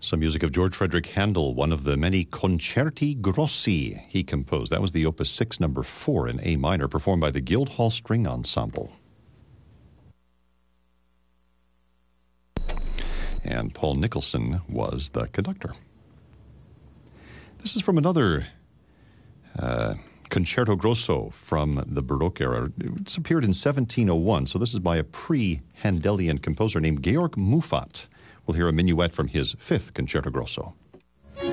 Some music of George Frederick Handel, one of the many concerti grossi he composed. That was the Opus 6, number 4 in A minor, performed by the Guildhall String Ensemble. And Paul Nicholson was the conductor. This is from another Concerto Grosso from the Baroque era. It's appeared in 1701, so this is by a pre-Handelian composer named Georg Muffat. We'll hear a minuet from his 5th Concerto Grosso.